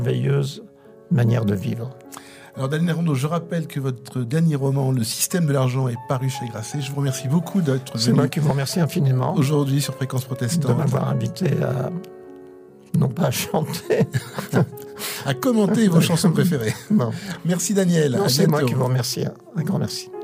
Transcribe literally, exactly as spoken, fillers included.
merveilleuse manière de vivre. Alors Daniel Rondeau, je rappelle que votre dernier roman, Le système de l'argent, est paru chez Grasset. Je vous remercie beaucoup d'être venu. C'est moi qui vous remercie infiniment. Aujourd'hui sur Fréquence Protestante. De m'avoir invité à, non pas à chanter, à commenter vos chansons préférées. Non. Merci Daniel. Non, c'est moi qui vous remercie. Un grand merci.